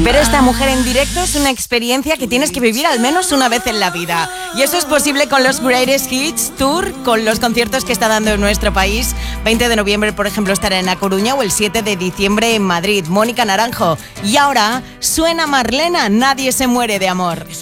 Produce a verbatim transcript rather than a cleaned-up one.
Pero esta mujer en directo es una experiencia que tienes que vivir al menos una vez en la vida. Y eso es posible con los Greatest Hits Tour, con los conciertos que está dando en nuestro país. veinte de noviembre, por ejemplo, estará en A Coruña, o el siete de diciembre en Madrid. Mónica Naranjo. Y ahora suena Marlena, Nadie se muere de amor.